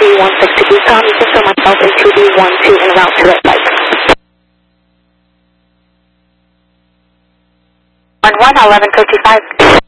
2D16 to Ecom. You can show myself in 2D12 en route to the site. 11, 11:55.